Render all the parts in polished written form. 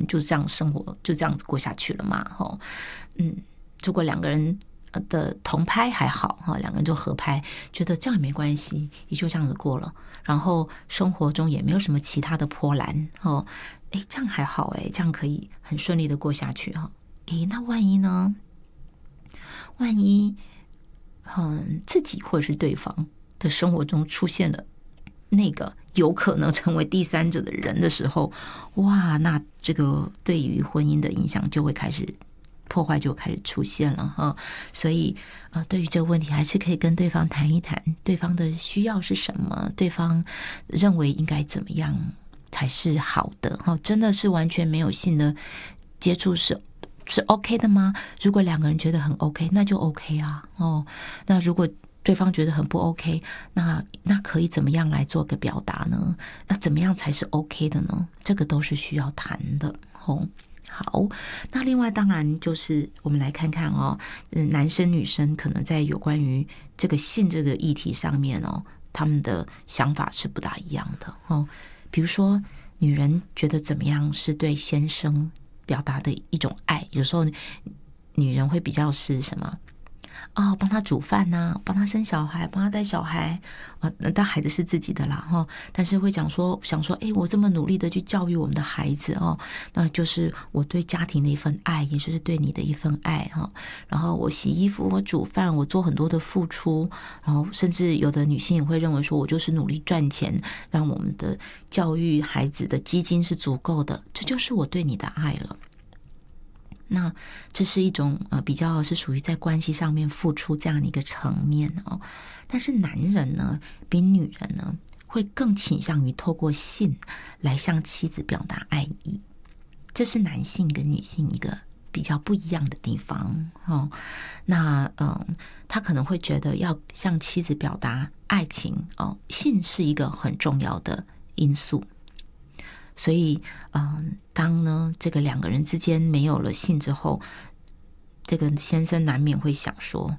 就这样生活就这样子过下去了嘛。如果两个人的同拍还好，两个人就合拍，觉得这样也没关系，也就这样子过了，然后生活中也没有什么其他的波澜，这样还好，这样可以很顺利的过下去。那万一呢？万一自己或者是对方的生活中出现了那个有可能成为第三者的人的时候，哇，那这个对于婚姻的影响就会开始破坏，就开始出现了哈。所以对于这个问题还是可以跟对方谈一谈，对方的需要是什么，对方认为应该怎么样才是好的，真的是完全没有性的接触是 OK 的吗？如果两个人觉得很 OK， 那就 OK 啊。那如果对方觉得很不 OK， 那可以怎么样来做个表达呢？那怎么样才是 OK 的呢？这个都是需要谈的。好，那另外当然就是我们来看看男生女生可能在有关于这个性这个议题上面他们的想法是不大一样的。比如说女人觉得怎么样是对先生表达的一种爱，有时候女人会比较是什么帮他煮饭啊，帮他生小孩，帮他带小孩但孩子是自己的啦但是会想说我这么努力的去教育我们的孩子那就是我对家庭的一份爱，也就是对你的一份爱然后我洗衣服，我煮饭，我做很多的付出，然后甚至有的女性也会认为说我就是努力赚钱，让我们的教育孩子的基金是足够的，这就是我对你的爱了。那这是一种比较是属于在关系上面付出这样的一个层面但是男人呢比女人呢会更倾向于透过性来向妻子表达爱意，这是男性跟女性一个比较不一样的地方那他可能会觉得要向妻子表达爱情性是一个很重要的因素。所以当呢这个两个人之间没有了性之后，这个先生难免会想说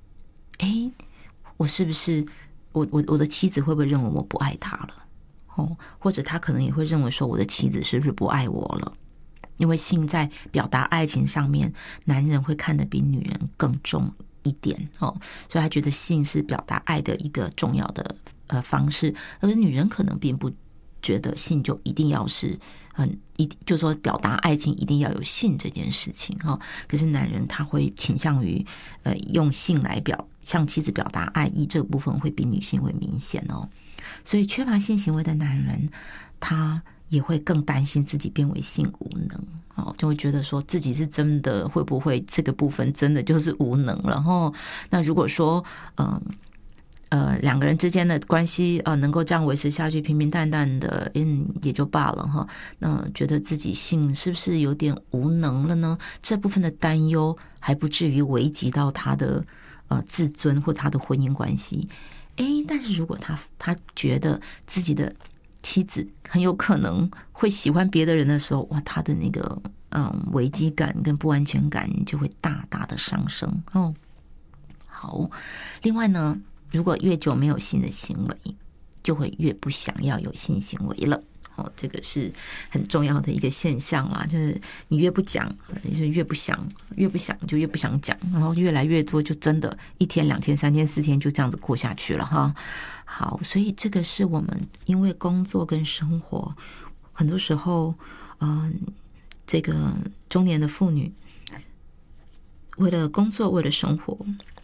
我是不是我的妻子会不会认为我不爱他了或者他可能也会认为说我的妻子是不是不爱我了，因为性在表达爱情上面男人会看得比女人更重一点所以他觉得性是表达爱的一个重要的方式，而女人可能并不觉得性就一定要是就说表达爱情一定要有性这件事情可是男人他会倾向于用性来向妻子表达爱意，这个部分会比女性会明显所以缺乏性行为的男人他也会更担心自己变为性无能就会觉得说自己是真的会不会这个部分真的就是无能了那如果说两个人之间的关系能够这样维持下去，平平淡淡的也就罢了那觉得自己性是不是有点无能了呢？这部分的担忧还不至于危及到他的自尊或他的婚姻关系但是如果他觉得自己的妻子很有可能会喜欢别的人的时候，哇，他的那个危机感跟不安全感就会大大的上升好，另外呢如果越久没有性的行为，就会越不想要有性行为了这个是很重要的一个现象啦，就是你越不讲，就是越不想就越不想讲，然后越来越多就真的1天2天3天4天就这样子过下去了好，所以这个是我们因为工作跟生活很多时候这个中年的妇女为了工作为了生活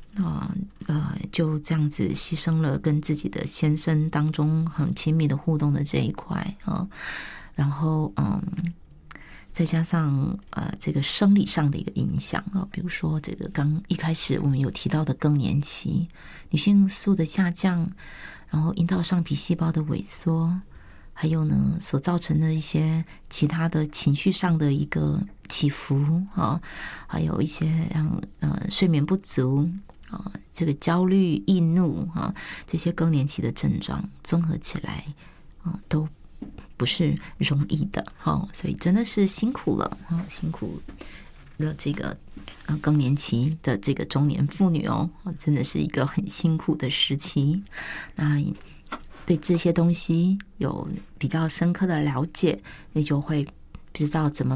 就这样子牺牲了跟自己的先生当中很亲密的互动的这一块然后再加上这个生理上的一个影响比如说这个刚一开始我们有提到的更年期，女性素的下降，然后阴道上皮细胞的萎缩，还有呢所造成的一些其他的情绪上的一个起伏还有一些让睡眠不足这个焦虑易怒这些更年期的症状综合起来都不是容易的所以真的是辛苦了辛苦了这个更年期的这个中年妇女真的是一个很辛苦的时期。那对这些东西有比较深刻的了解，你就会知道怎么